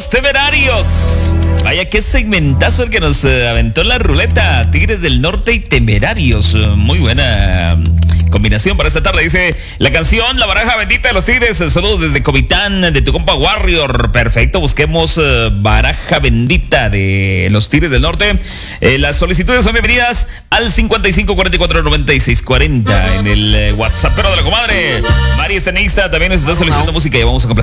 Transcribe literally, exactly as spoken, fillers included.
Temerarios. Vaya, qué segmentazo el que nos uh, aventó la ruleta. Tigres del Norte y Temerarios. Uh, muy buena combinación para esta tarde. Dice la canción La Baraja Bendita de los Tigres. Saludos desde Comitán, de tu compa Warrior. Perfecto, busquemos uh, Baraja Bendita de los Tigres del Norte. Eh, las solicitudes son bienvenidas al cincuenta y cinco cuarenta y cuatro noventa y seis cuarenta en el uh, WhatsApp. Pero de la comadre Mari Estenista también nos está solicitando música y vamos a complacer.